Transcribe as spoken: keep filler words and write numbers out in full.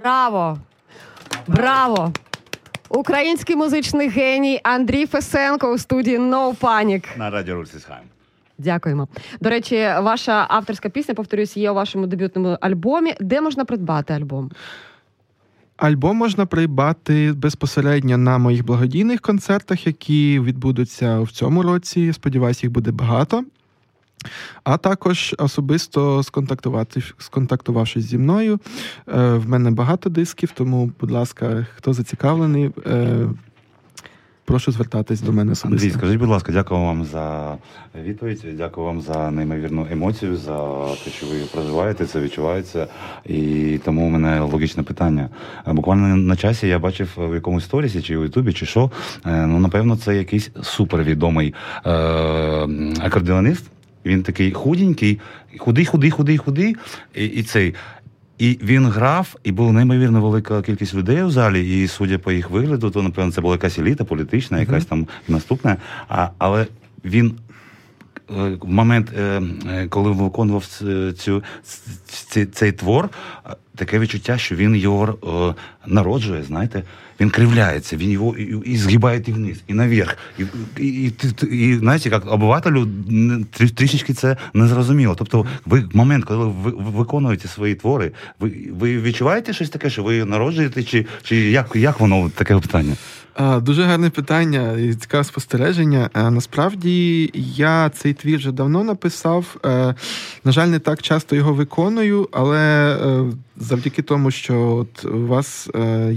Браво! Браво! Український музичний геній Андрій Фесенко у студії No Panic. На радіо Русісхайм. Дякуємо. До речі, ваша авторська пісня, повторюсь, є у вашому дебютному альбомі. Де можна придбати альбом? Альбом можна придбати безпосередньо на моїх благодійних концертах, які відбудуться в цьому році. Сподіваюся, їх буде багато. А також особисто сконтактувати, сконтактувавшись зі мною. В мене багато дисків, тому, будь ласка, хто зацікавлений, прошу звертатись до мене особисто. Андрій, скажіть, будь ласка, дякую вам за відповідь, дякую вам за неймовірну емоцію, за те, що ви проживаєте, це відчувається. І тому у мене логічне питання. Буквально на часі я бачив в якомусь сторісі, чи в Ютубі, чи що, ну, напевно, це якийсь супервідомий е- акордеонист. Він такий худенький, худий, худий, худий, худий, і, і цей... І він грав, і була неймовірно велика кількість людей у залі, і, судя по їх вигляду, то, напевно, це була якась еліта політична, якась там наступна. А, але він в момент, коли виконував цю, цей, цей твор, таке відчуття, що він його народжує, знаєте. Він кривляється, він його і, і згибає і вниз, і наверх. І, і, і, і знаєте, як обивателю трішечки це не зрозуміло. Тобто, ви момент, коли ви виконуєте свої твори, ви, ви відчуваєте щось таке, що ви народжуєте, чи, чи як, як воно, таке питання? А, дуже гарне питання і цікаве спостереження. А, насправді, я цей твір вже давно написав. А, на жаль, не так часто його виконую, але а, завдяки тому, що от у вас а,